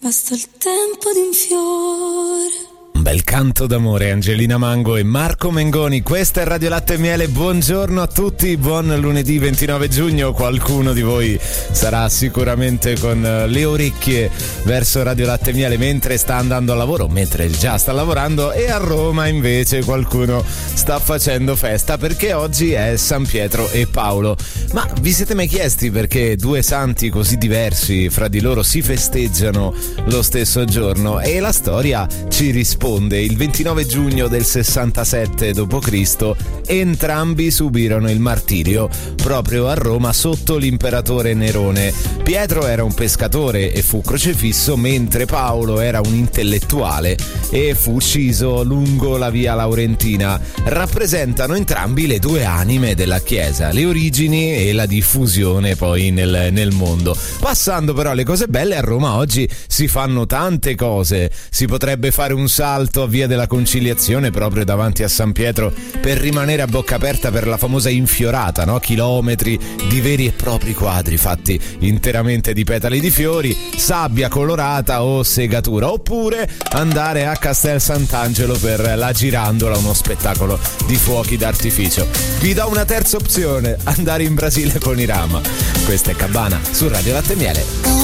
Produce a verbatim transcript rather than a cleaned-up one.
basta il tempo di un fiore. Un bel canto d'amore, Angelina Mango e Marco Mengoni. Questa è Radio Latte e Miele. Buongiorno a tutti, buon lunedì ventinove giugno. Qualcuno di voi sarà sicuramente con le orecchie verso Radio Latte e Miele mentre sta andando a lavoro, mentre già sta lavorando, e a Roma invece qualcuno sta facendo festa perché oggi è San Pietro e Paolo. Ma vi siete mai chiesti perché due santi così diversi fra di loro si festeggiano lo stesso giorno? E la storia ci risponde. Il ventinove giugno del sessantasette dopo Cristo entrambi subirono il martirio proprio a Roma sotto l'imperatore Nerone. Pietro era un pescatore e fu crocifisso, mentre Paolo era un intellettuale e fu ucciso lungo la via Laurentina. Rappresentano entrambi le due anime della Chiesa, le origini e la diffusione poi nel, nel mondo. Passando però alle cose belle, a Roma oggi si fanno tante cose. Si potrebbe fare un salto a Via della Conciliazione proprio davanti a San Pietro per rimanere a bocca aperta per la famosa infiorata, no? Chilometri di veri e propri quadri fatti interamente di petali di fiori, sabbia colorata o segatura, oppure andare a Castel Sant'Angelo per la girandola, uno spettacolo di fuochi d'artificio. Vi do una terza opzione: andare in Brasile con i Rama. Questa è Cabana su Radio Latte e Miele.